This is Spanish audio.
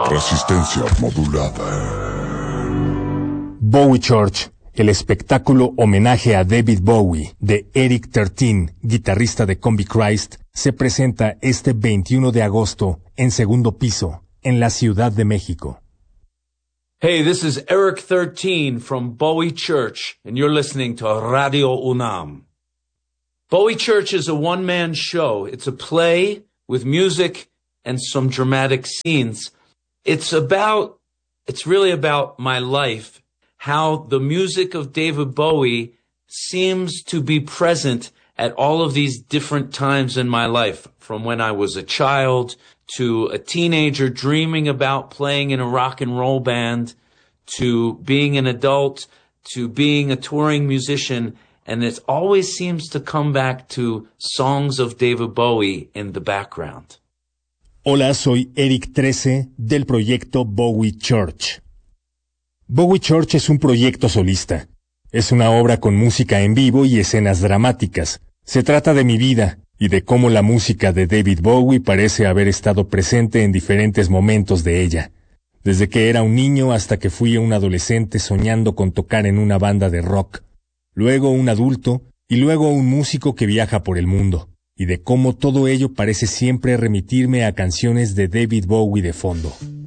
Resistencia modulada. Bowie Church, el espectáculo homenaje a David Bowie de Eric Thirteen, guitarrista de Combichrist, se presenta este 21 de agosto en Segundo Piso, en la Ciudad de México. Hey, this is Eric Thirteen from Bowie Church, and you're listening to Radio UNAM. Bowie Church is a one-man show. It's a play with music and some dramatic scenes. It's really about my life, how the music of David Bowie seems to be present at all of these different times in my life, from when I was a child to a teenager dreaming about playing in a rock and roll band, to being an adult, to being a touring musician, and it always seems to come back to songs of David Bowie in the background. Hola, soy Eric 13 del proyecto Bowie Church. Bowie Church es un proyecto solista. Es una obra con música en vivo y escenas dramáticas. Se trata de mi vida y de cómo la música de David Bowie parece haber estado presente en diferentes momentos de ella. Desde que era un niño hasta que fui un adolescente soñando con tocar en una banda de rock. Luego un adulto y luego un músico que viaja por el mundo. Y de cómo todo ello parece siempre remitirme a canciones de David Bowie de fondo.